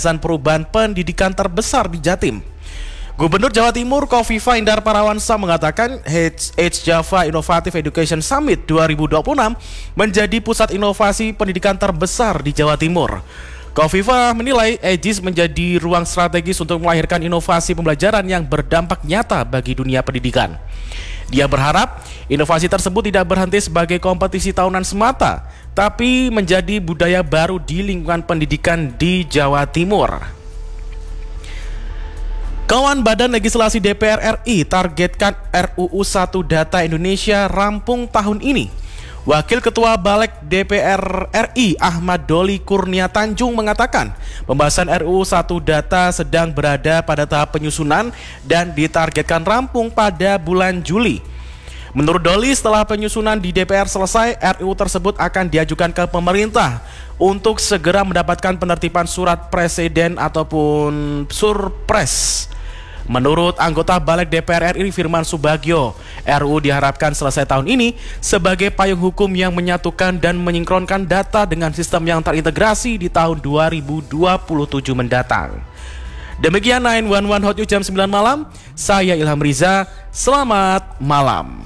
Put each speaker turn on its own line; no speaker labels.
perubahan pendidikan terbesar di Jatim. Gubernur Jawa Timur Kofifa Indar Parawansa mengatakan H Java Innovative Education Summit 2026 menjadi pusat inovasi pendidikan terbesar di Jawa Timur. Kofifa menilai EJIS menjadi ruang strategis untuk melahirkan inovasi pembelajaran yang berdampak nyata bagi dunia pendidikan. Dia berharap inovasi tersebut tidak berhenti sebagai kompetisi tahunan semata, tapi menjadi budaya baru di lingkungan pendidikan di Jawa Timur. Kawan Badan Legislasi DPR RI targetkan RUU 1 Data Indonesia rampung tahun ini. Wakil Ketua Balek DPR RI Ahmad Doli Kurnia Tanjung mengatakan pembahasan RUU 1 Data sedang berada pada tahap penyusunan dan ditargetkan rampung pada bulan Juli. Menurut Doli, setelah penyusunan di DPR selesai, RUU tersebut akan diajukan ke pemerintah untuk segera mendapatkan penertiban surat presiden ataupun surpres. Menurut anggota Balek DPR RI Firman Subagio, RUU diharapkan selesai tahun ini sebagai payung hukum yang menyatukan dan menyinkronkan data dengan sistem yang terintegrasi di tahun 2027 mendatang. Demikian 911 Hot News jam 9 malam, saya Ilham Riza, selamat malam.